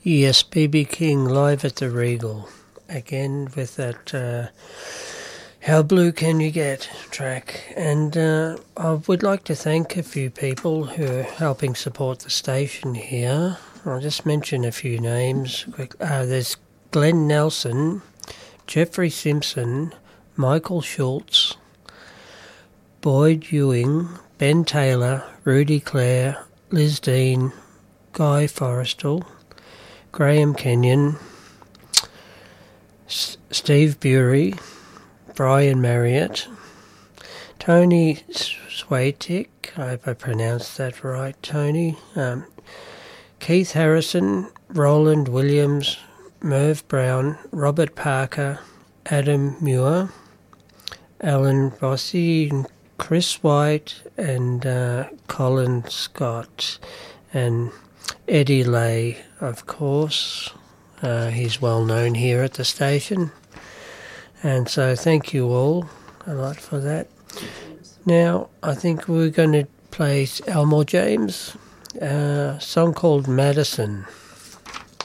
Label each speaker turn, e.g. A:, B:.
A: Yes, BB King live at the Regal. Again with that How Blue Can You Get track. And I would like to thank a few people who are helping support the station here. I'll just mention a few names. There's Glenn Nelson, Jeffrey Simpson, Michael Schultz, Boyd Ewing, Ben Taylor, Rudy Clare, Liz Dean, Guy Forrestal, Graham Kenyon, Steve Bury, Brian Marriott, Tony Swatik, I hope I pronounced that right, Tony, Keith Harrison, Roland Williams, Merv Brown, Robert Parker, Adam Muir, Alan Rossi, Chris White, and Colin Scott, and Eddie Lay, of course. He's well known here at the station. And so thank you all a lot for that. Now, I think we're going to play Elmore James, a song called Madison.